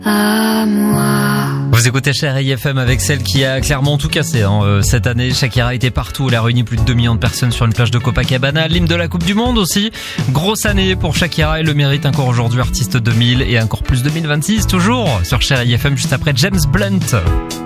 à moi. Vous écoutez Chérie FM avec celle qui a clairement tout cassé cette année. Shakira était partout, elle a réuni plus de 2 millions de personnes sur une plage de Copacabana. L'hymne de la Coupe du Monde aussi. Grosse année pour Shakira, elle le mérite encore aujourd'hui, artiste 2000 et encore plus 2026 toujours sur Chérie FM juste après James Blunt.